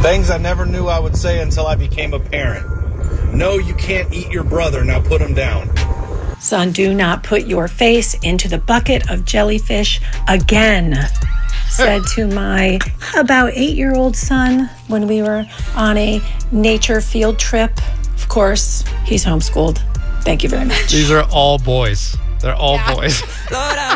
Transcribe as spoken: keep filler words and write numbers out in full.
Things I never knew I would say until I became a parent. No, you can't eat your brother. Now put him down. Son, do not put your face into the bucket of jellyfish again, said to my about eight-year-old son when we were on a nature field trip. Of course, he's homeschooled. Thank you very much. These are all boys. They're all Yeah. boys.